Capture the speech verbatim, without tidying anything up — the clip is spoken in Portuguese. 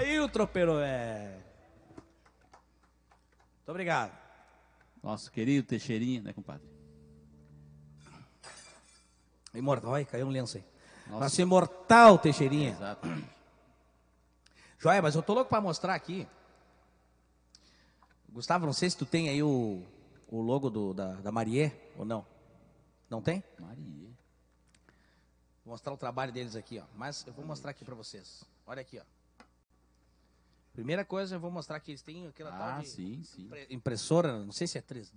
aí, o tropeiro é. Muito obrigado. Nosso querido Teixeirinha, né, compadre? Imortal, ai, caiu um lenço aí. Nossa. Nosso imortal Teixeirinha. Exatamente. Joia, mas eu tô louco pra mostrar aqui. Gustavo, não sei se tu tem aí o, o logo do, da, da Marie, ou não. Não tem? Maria. Vou mostrar o trabalho deles aqui, ó. Mas eu vou mostrar aqui pra vocês. Olha aqui, ó. Primeira coisa, eu vou mostrar que eles têm aquela Ah, tal de sim, sim. impre- impressora, não sei se é três